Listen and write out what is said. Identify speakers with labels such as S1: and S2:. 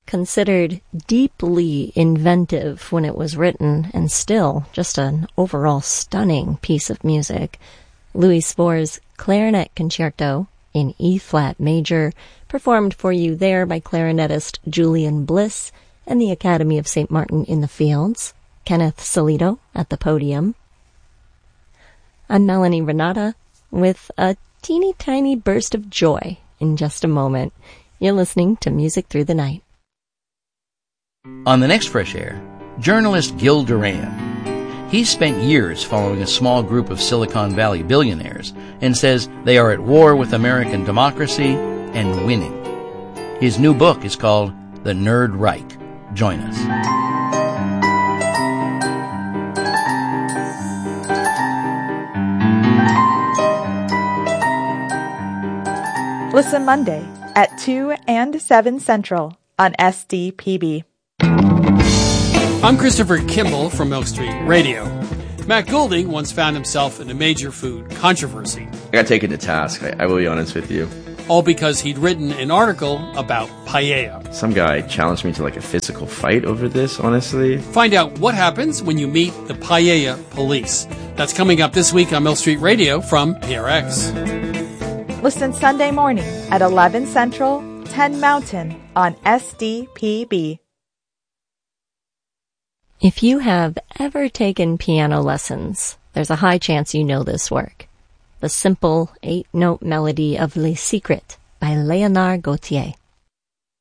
S1: Considered deeply inventive when it was written, and still just an overall stunning piece of music, Louis Spohr's Clarinet Concerto in E-flat major, performed for you there by clarinetist Julian Bliss and the Academy of St. Martin in the Fields, Kenneth Solito at the podium. I'm Melanie Renata with a teeny tiny burst of joy in just a moment. You're listening to Music Through the Night.
S2: On the next Fresh Air, journalist Gil Duran. He's spent years following a small group of Silicon Valley billionaires and says they are at war with American democracy and winning. His new book is called The Nerd Reich. Join us.
S3: Listen Monday at 2 and 7 Central on SDPB.
S4: I'm Christopher Kimball from Milk Street Radio. Matt Goulding once found himself in a major food controversy.
S5: I got taken to task, I will be honest with you.
S4: All because he'd written an article about paella.
S5: Some guy challenged me to a physical fight over this, honestly.
S4: Find out what happens when you meet the paella police. That's coming up this week on Milk Street Radio from PRX.
S3: Listen Sunday morning at 11 Central, 10 Mountain on SDPB.
S1: If you have ever taken piano lessons, there's a high chance you know this work. The simple 8-note melody of Les Secrets by Léonard Gautier.